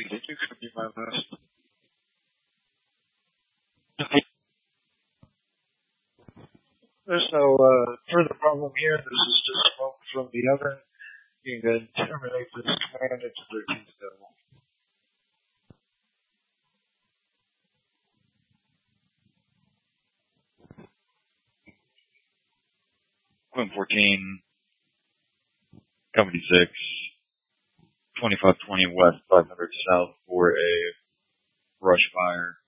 think it's going to be my last. There's no further problem here. This is just smoke from the oven. You can terminate this command into 13th level. Quinn 14, Company 6, 2520 West, 500 South for a brush fire.